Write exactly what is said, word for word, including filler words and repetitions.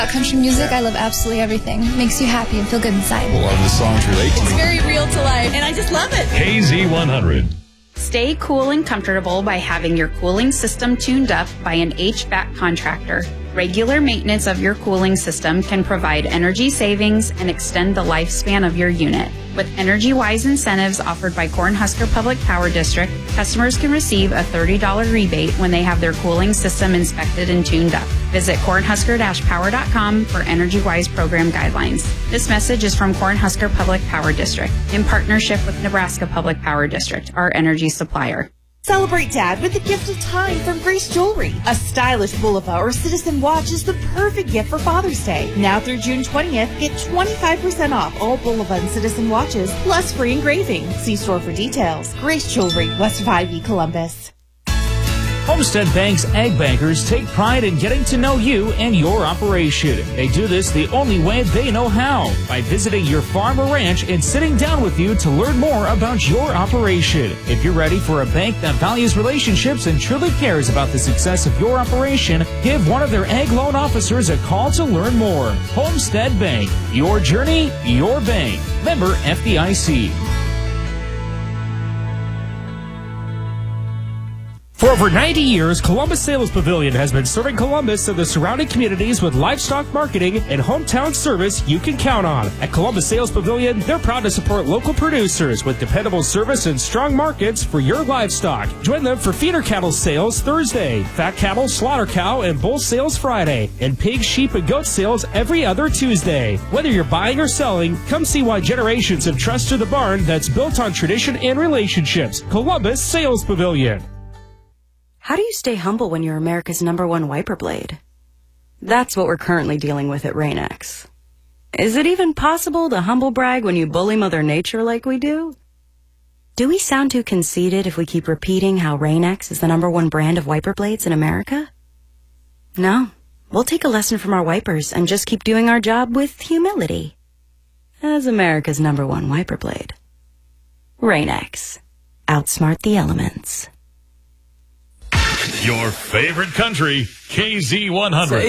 Country music, I love absolutely everything. It makes you happy and feel good inside. A lot of the songs relate to It's me. very real to life, and I just love it. K Z one hundred. Stay cool and comfortable by having your cooling system tuned up by an H V A C contractor. Regular maintenance of your cooling system can provide energy savings and extend the lifespan of your unit. With EnergyWise incentives offered by Cornhusker Public Power District, customers can receive a thirty dollars rebate when they have their cooling system inspected and tuned up. Visit cornhusker dash power dot com for EnergyWise program guidelines. This message is from Cornhusker Public Power District in partnership with Nebraska Public Power District, our energy supplier. Celebrate Dad with the gift of time from Grace Jewelry. A stylish Bulova or Citizen watch is the perfect gift for Father's Day. Now through June twentieth, get twenty-five percent off all Bulova and Citizen watches, plus free engraving. See store for details. Grace Jewelry, West five E, Columbus. Homestead Bank's Ag Bankers take pride in getting to know you and your operation. They do this the only way they know how, by visiting your farm or ranch and sitting down with you to learn more about your operation. If you're ready for a bank that values relationships and truly cares about the success of your operation, give one of their ag loan officers a call to learn more. Homestead Bank, your journey, your bank. Member F D I C. For over ninety years, Columbus Sales Pavilion has been serving Columbus and the surrounding communities with livestock marketing and hometown service you can count on. At Columbus Sales Pavilion, they're proud to support local producers with dependable service and strong markets for your livestock. Join them for feeder cattle sales Thursday, fat cattle, slaughter cow, and bull sales Friday, and pig, sheep, and goat sales every other Tuesday. Whether you're buying or selling, come see why generations have trusted the barn that's built on tradition and relationships. Columbus Sales Pavilion. How do you stay humble when you're America's number one wiper blade? That's what we're currently dealing with at Rain-X. Is it even possible to humble brag when you bully Mother Nature like we do? Do we sound too conceited if we keep repeating how Rain-X is the number one brand of wiper blades in America? No, we'll take a lesson from our wipers and just keep doing our job with humility. As America's number one wiper blade. Rain-X. Outsmart the elements. Your favorite country, K Z one hundred.